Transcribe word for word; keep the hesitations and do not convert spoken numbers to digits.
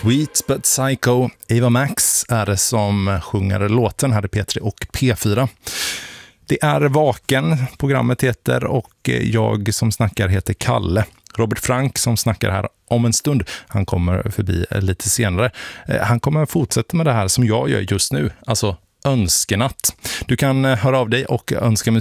Sweet but Psycho. Ava Max är det som sjunger låten här i P tre och P fyra. Det är Vaken, programmet heter, och jag som snackar heter Kalle. Robert Frank som snackar här om en stund, han kommer förbi lite senare. Han kommer fortsätta med det här som jag gör just nu, alltså önskenatt. Du kan höra av dig och önska musik